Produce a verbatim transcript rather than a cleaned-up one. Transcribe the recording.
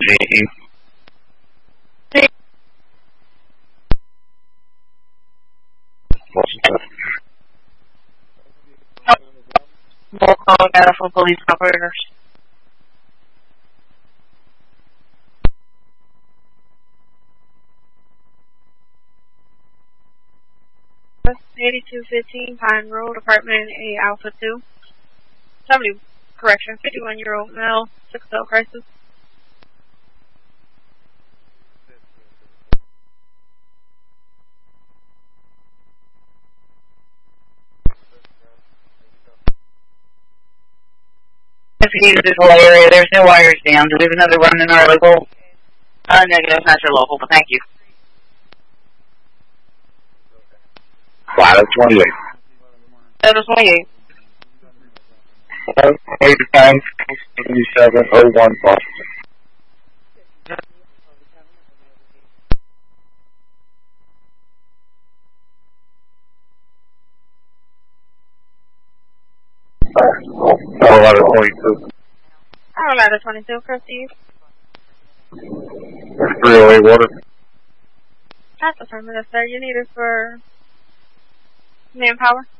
eighteen. More Colorado for police operators. eighty-two fifteen Pine Road, apartment A Alpha two. Somebody, correction, fifty-one year old male, sickle cell crisis. Investigated this whole area. There's no wires down. Do we have another run in our local? Uh, negative, not your local, but thank you. Ladder twenty-eight. Ladder twenty-eight. eight times seventy-seven oh one Boston. Oh, ladder twenty-two. Oh, ladder twenty-two, proceed. three oh eight water. That's affirmative, sir. You need it for manpower?